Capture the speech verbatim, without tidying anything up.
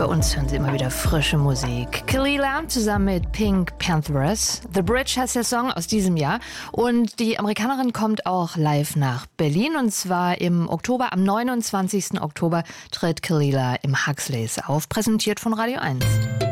Bei uns hören Sie immer wieder frische Musik. Kelela zusammen mit Pink Panthers. The Bridge heißt der Song aus diesem Jahr. Und die Amerikanerin kommt auch live nach Berlin. Und zwar im Oktober, am neunundzwanzigsten Oktober tritt Kelela im Huxleys auf. Präsentiert von Radio eins.